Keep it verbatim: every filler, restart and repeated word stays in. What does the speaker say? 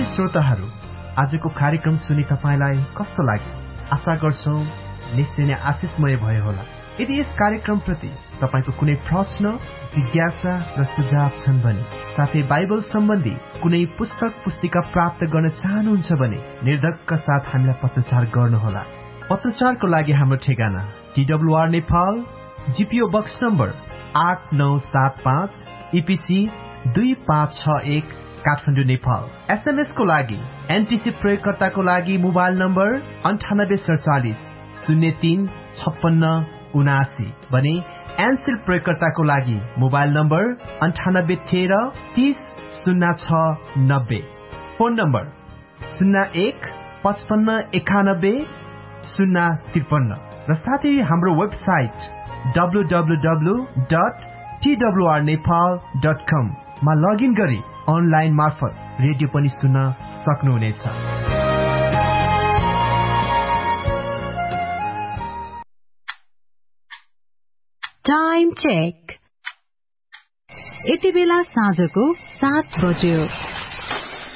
प्रिय श्रोताहरू, आजको कार्यक्रम सुनि तपाईलाई कस्तो लाग्यो? आशा गर्छौं निश्चय नै आशिषमय भयो होला। यदि यस कार्यक्रमप्रति तपाईको कुनै प्रश्न, जिज्ञासा र सुझाव छन् भने, साथै बाइबल सम्बन्धी कुनै पुस्तक पुस्तिका प्राप्त गर्न चाहनुहुन्छ भने निर्धक्क साथ हामीलाई पत्रचार गर्नुहोला। पत्रचारको लागि हाम्रो ठेगाना TWR Nepal, GPO box number आठ नौ सात पाँच, ईपीसी दुई पाँच छ एक, काठमाडौँ नेपाल। एसएमएस को लागि एनटीसी प्रयोगकर्ताको लागि मोबाइल नम्बर अन्ठानब्बे सडचालिस शून्य तीन छप्पन्न उनासी भने एनसेल प्रयोगकर्ताको लागि मोबाइल नम्बर अन्ठानब्बे तेह्र तीस शून्य छ नब्बे। फोन नम्बर शून्य एक पचपन्न एकानब्बे शून्य त्रिपन्न र साथै हाम्रो website W W W dot TWR Nepal dot कम मा लगइन गरी अनलाइन मार्फत रेडियो पनि सुन्न सक्नुहुनेछ। Time check. यति बेला साँझको सात बज्यो।